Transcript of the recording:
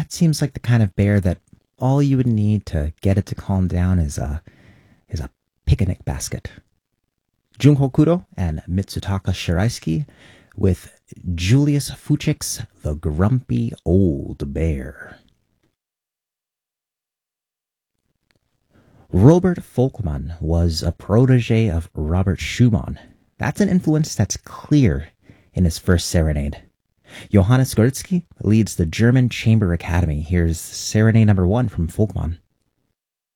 that seems like the kind of bear that all you would need to get it to calm down is a picnic basket. Junho Kuro and Mitsutaka Shiraisuke with Julius Fuchik's The Grumpy Old Bear. Robert Volkmann was a protege of Robert Schumann. That's an influence that's clear in his first serenade. Johannes Goretzky leads the German Chamber Academy. Here's Serenade number 1 from Volkmann.